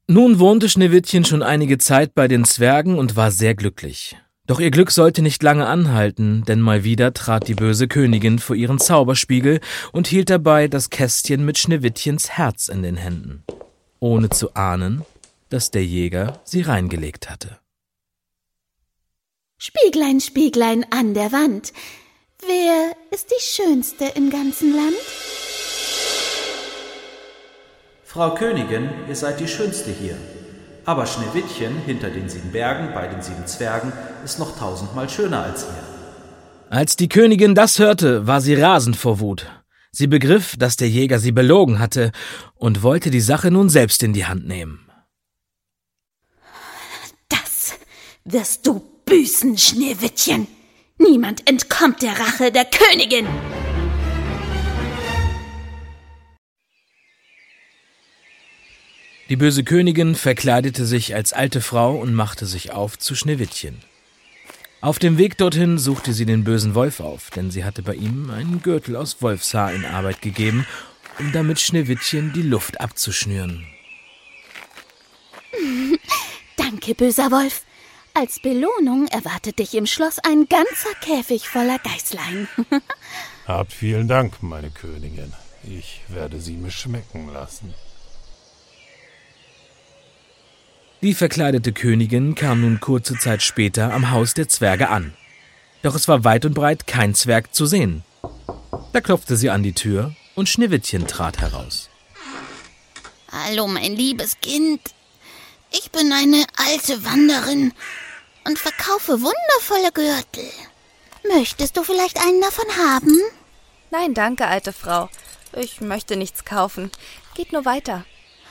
Nun wohnte Schneewittchen schon einige Zeit bei den Zwergen und war sehr glücklich. Doch ihr Glück sollte nicht lange anhalten, denn mal wieder trat die böse Königin vor ihren Zauberspiegel und hielt dabei das Kästchen mit Schneewittchens Herz in den Händen, ohne zu ahnen, dass der Jäger sie reingelegt hatte. Spieglein, Spieglein an der Wand, wer ist die Schönste im ganzen Land? Frau Königin, ihr seid die Schönste hier. Aber Schneewittchen hinter den 7 Bergen bei den 7 Zwergen ist noch 1000-mal schöner als ihr. Als die Königin das hörte, war sie rasend vor Wut. Sie begriff, dass der Jäger sie belogen hatte und wollte die Sache nun selbst in die Hand nehmen. Das wirst du büßen, Schneewittchen. Niemand entkommt der Rache der Königin. Die böse Königin verkleidete sich als alte Frau und machte sich auf zu Schneewittchen. Auf dem Weg dorthin suchte sie den bösen Wolf auf, denn sie hatte bei ihm einen Gürtel aus Wolfshaar in Arbeit gegeben, um damit Schneewittchen die Luft abzuschnüren. Danke, böser Wolf. Als Belohnung erwartet dich im Schloss ein ganzer Käfig voller Geißlein. Habt vielen Dank, meine Königin. Ich werde sie mir schmecken lassen. Die verkleidete Königin kam nun kurze Zeit später am Haus der Zwerge an. Doch es war weit und breit kein Zwerg zu sehen. Da klopfte sie an die Tür und Schneewittchen trat heraus. Hallo, mein liebes Kind. Ich bin eine alte Wanderin und verkaufe wundervolle Gürtel. Möchtest du vielleicht einen davon haben? Nein, danke, alte Frau. Ich möchte nichts kaufen. Geht nur weiter.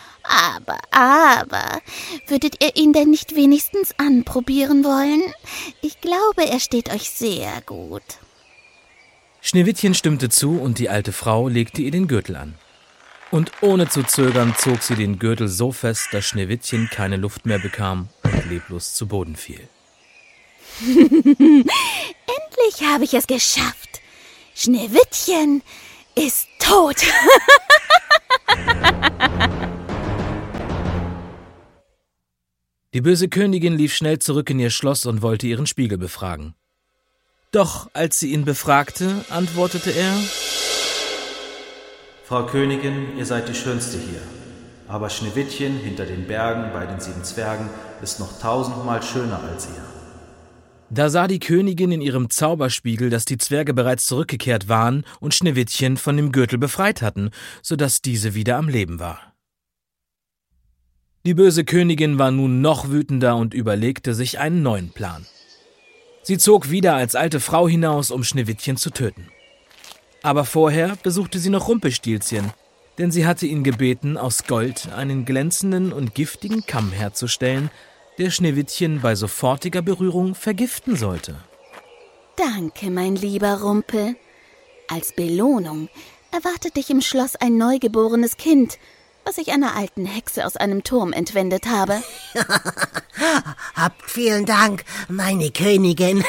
Aber, würdet ihr ihn denn nicht wenigstens anprobieren wollen? Ich glaube, er steht euch sehr gut. Schneewittchen stimmte zu und die alte Frau legte ihr den Gürtel an. Und ohne zu zögern zog sie den Gürtel so fest, dass Schneewittchen keine Luft mehr bekam und leblos zu Boden fiel. Endlich habe ich es geschafft. Schneewittchen ist tot. Die böse Königin lief schnell zurück in ihr Schloss und wollte ihren Spiegel befragen. Doch als sie ihn befragte, antwortete er: Frau Königin, ihr seid die Schönste hier. Aber Schneewittchen hinter den Bergen bei den 7 Zwergen ist noch 1000-mal schöner als ihr. Da sah die Königin in ihrem Zauberspiegel, dass die Zwerge bereits zurückgekehrt waren und Schneewittchen von dem Gürtel befreit hatten, sodass diese wieder am Leben war. Die böse Königin war nun noch wütender und überlegte sich einen neuen Plan. Sie zog wieder als alte Frau hinaus, um Schneewittchen zu töten. Aber vorher besuchte sie noch Rumpelstilzchen, denn sie hatte ihn gebeten, aus Gold einen glänzenden und giftigen Kamm herzustellen, der Schneewittchen bei sofortiger Berührung vergiften sollte. Danke, mein lieber Rumpel. Als Belohnung erwartet dich im Schloss ein neugeborenes Kind, was ich einer alten Hexe aus einem Turm entwendet habe. Habt vielen Dank, meine Königin.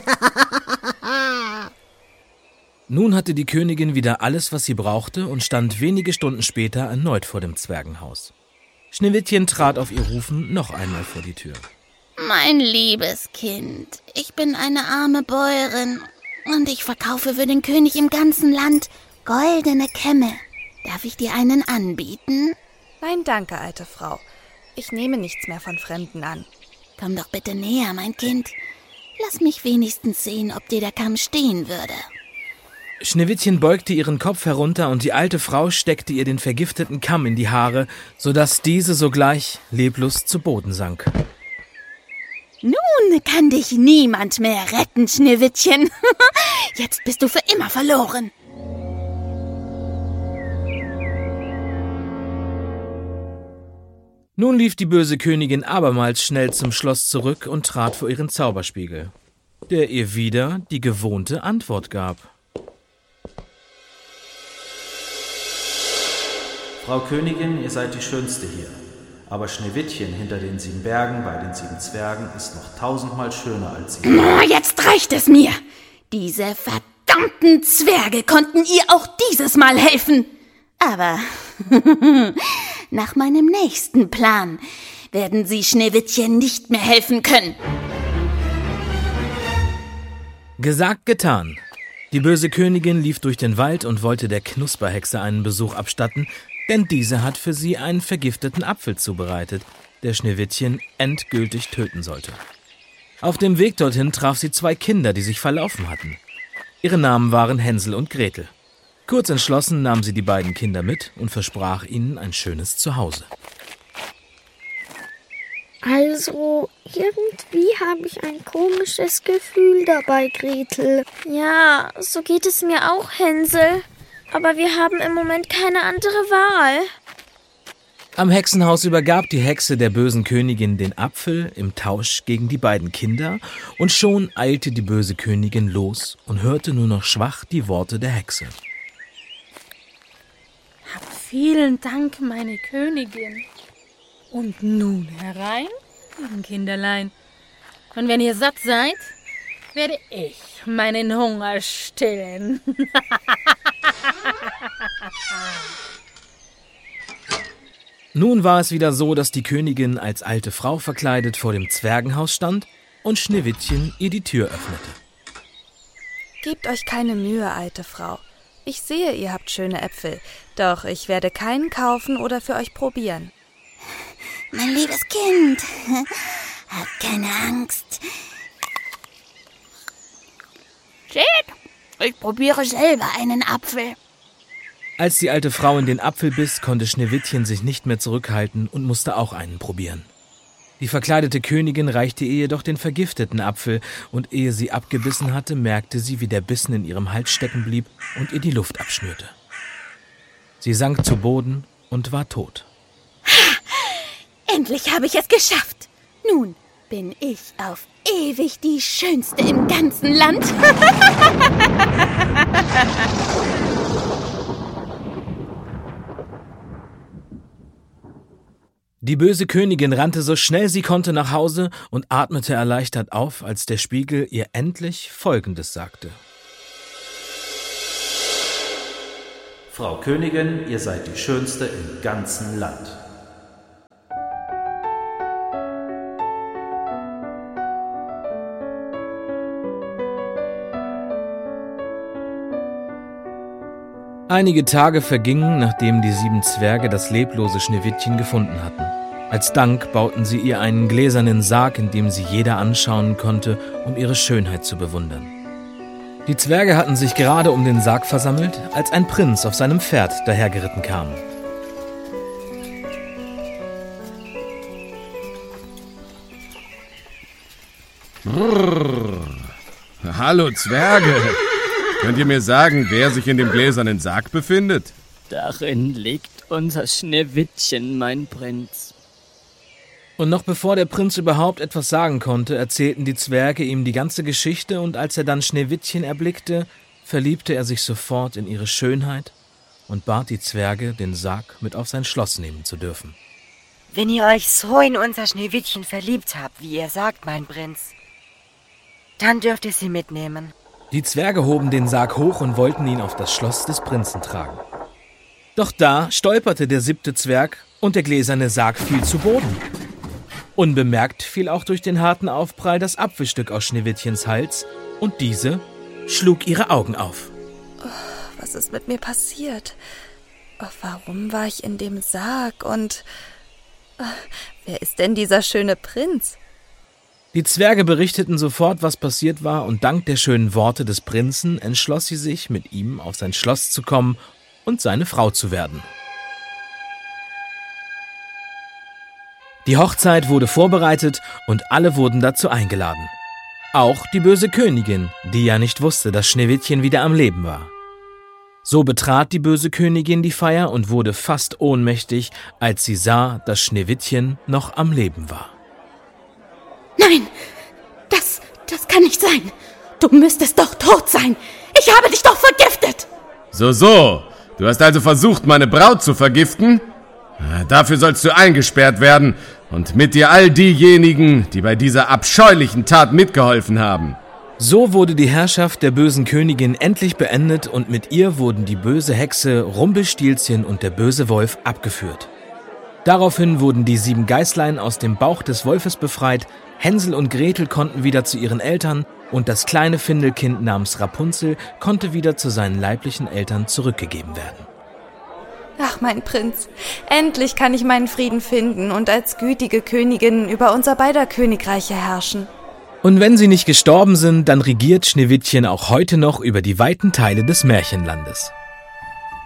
Nun hatte die Königin wieder alles, was sie brauchte und stand wenige Stunden später erneut vor dem Zwergenhaus. Schneewittchen trat auf ihr Rufen noch einmal vor die Tür. Mein liebes Kind, ich bin eine arme Bäuerin und ich verkaufe für den König im ganzen Land goldene Kämme. Darf ich dir einen anbieten? Nein, danke, alte Frau. Ich nehme nichts mehr von Fremden an. Komm doch bitte näher, mein Kind. Lass mich wenigstens sehen, ob dir der Kamm stehen würde. Schneewittchen beugte ihren Kopf herunter und die alte Frau steckte ihr den vergifteten Kamm in die Haare, sodass diese sogleich leblos zu Boden sank. Nun kann dich niemand mehr retten, Schneewittchen. Jetzt bist du für immer verloren. Nun lief die böse Königin abermals schnell zum Schloss zurück und trat vor ihren Zauberspiegel, der ihr wieder die gewohnte Antwort gab. Frau Königin, ihr seid die Schönste hier. Aber Schneewittchen hinter den 7 Bergen bei den 7 Zwergen ist noch 1000-mal schöner als ihr. Oh, jetzt reicht es mir! Diese verdammten Zwerge konnten ihr auch dieses Mal helfen. Aber Nach meinem nächsten Plan werden Sie Schneewittchen nicht mehr helfen können. Gesagt, getan. Die böse Königin lief durch den Wald und wollte der Knusperhexe einen Besuch abstatten, denn diese hat für sie einen vergifteten Apfel zubereitet, der Schneewittchen endgültig töten sollte. Auf dem Weg dorthin traf sie 2 Kinder, die sich verlaufen hatten. Ihre Namen waren Hänsel und Gretel. Kurz entschlossen nahm sie die beiden Kinder mit und versprach ihnen ein schönes Zuhause. Also, irgendwie habe ich ein komisches Gefühl dabei, Gretel. Ja, so geht es mir auch, Hänsel. Aber wir haben im Moment keine andere Wahl. Am Hexenhaus übergab die Hexe der bösen Königin den Apfel im Tausch gegen die beiden Kinder und schon eilte die böse Königin los und hörte nur noch schwach die Worte der Hexe. Hab vielen Dank, meine Königin. Und nun herein, lieben Kinderlein. Und wenn ihr satt seid, werde ich meinen Hunger stillen. Nun war es wieder so, dass die Königin als alte Frau verkleidet vor dem Zwergenhaus stand und Schneewittchen ihr die Tür öffnete. Gebt euch keine Mühe, alte Frau. Ich sehe, ihr habt schöne Äpfel, doch ich werde keinen kaufen oder für euch probieren. Mein liebes Kind, habt keine Angst. Seht, ich probiere selber einen Apfel. Als die alte Frau in den Apfel biss, konnte Schneewittchen sich nicht mehr zurückhalten und musste auch einen probieren. Die verkleidete Königin reichte ihr jedoch den vergifteten Apfel und ehe sie abgebissen hatte, merkte sie, wie der Bissen in ihrem Hals stecken blieb und ihr die Luft abschnürte. Sie sank zu Boden und war tot. Endlich habe ich es geschafft. Nun bin ich auf ewig die Schönste im ganzen Land. Die böse Königin rannte so schnell sie konnte nach Hause und atmete erleichtert auf, als der Spiegel ihr endlich Folgendes sagte. Frau Königin, ihr seid die Schönste im ganzen Land. Einige Tage vergingen, nachdem die 7 Zwerge das leblose Schneewittchen gefunden hatten. Als Dank bauten sie ihr einen gläsernen Sarg, in dem sie jeder anschauen konnte, um ihre Schönheit zu bewundern. Die Zwerge hatten sich gerade um den Sarg versammelt, als ein Prinz auf seinem Pferd dahergeritten kam. Brrr. Hallo Zwerge! Könnt ihr mir sagen, wer sich in dem gläsernen Sarg befindet? Darin liegt unser Schneewittchen, mein Prinz. Und noch bevor der Prinz überhaupt etwas sagen konnte, erzählten die Zwerge ihm die ganze Geschichte und als er dann Schneewittchen erblickte, verliebte er sich sofort in ihre Schönheit und bat die Zwerge, den Sarg mit auf sein Schloss nehmen zu dürfen. Wenn ihr euch so in unser Schneewittchen verliebt habt, wie ihr sagt, mein Prinz, dann dürft ihr sie mitnehmen. Die Zwerge hoben den Sarg hoch und wollten ihn auf das Schloss des Prinzen tragen. Doch da stolperte der 7. Zwerg und der gläserne Sarg fiel zu Boden. Unbemerkt fiel auch durch den harten Aufprall das Apfelstück aus Schneewittchens Hals und diese schlug ihre Augen auf. Oh, was ist mit mir passiert? Oh, warum war ich in dem Sarg und... wer ist denn dieser schöne Prinz? Die Zwerge berichteten sofort, was passiert war, und dank der schönen Worte des Prinzen entschloss sie sich, mit ihm auf sein Schloss zu kommen und seine Frau zu werden. Die Hochzeit wurde vorbereitet und alle wurden dazu eingeladen. Auch die böse Königin, die ja nicht wusste, dass Schneewittchen wieder am Leben war. So betrat die böse Königin die Feier und wurde fast ohnmächtig, als sie sah, dass Schneewittchen noch am Leben war. Nein, das kann nicht sein. Du müsstest doch tot sein. Ich habe dich doch vergiftet. So. Du hast also versucht, meine Braut zu vergiften? Dafür sollst du eingesperrt werden und mit dir all diejenigen, die bei dieser abscheulichen Tat mitgeholfen haben. So wurde die Herrschaft der bösen Königin endlich beendet und mit ihr wurden die böse Hexe Rumpelstilzchen und der böse Wolf abgeführt. Daraufhin wurden die 7 Geißlein aus dem Bauch des Wolfes befreit, Hänsel und Gretel konnten wieder zu ihren Eltern und das kleine Findelkind namens Rapunzel konnte wieder zu seinen leiblichen Eltern zurückgegeben werden. Ach, mein Prinz, endlich kann ich meinen Frieden finden und als gütige Königin über unser beider Königreiche herrschen. Und wenn sie nicht gestorben sind, dann regiert Schneewittchen auch heute noch über die weiten Teile des Märchenlandes.